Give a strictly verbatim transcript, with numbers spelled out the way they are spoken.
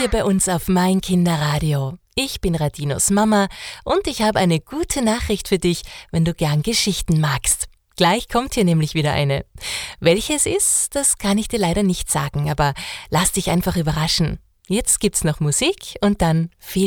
hier bei uns auf Mein Kinderradio. Ich bin Radinos Mama und ich habe eine gute Nachricht für dich, wenn du gern Geschichten magst. Gleich kommt hier nämlich wieder eine. Welche es ist, das kann ich dir leider nicht sagen, aber lass dich einfach überraschen. Jetzt gibt's noch Musik und dann viel